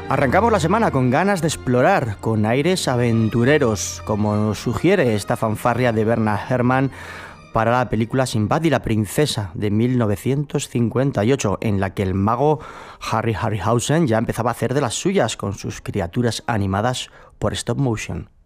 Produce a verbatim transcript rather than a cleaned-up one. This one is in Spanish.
Arrancamos la semana con ganas de explorar, con aires aventureros, como sugiere esta fanfarria de Bernard Herrmann para la película Sinbad y la princesa de mil novecientos cincuenta y ocho, en la que el mago Harry Harryhausen ya empezaba a hacer de las suyas con sus criaturas animadas por stop motion.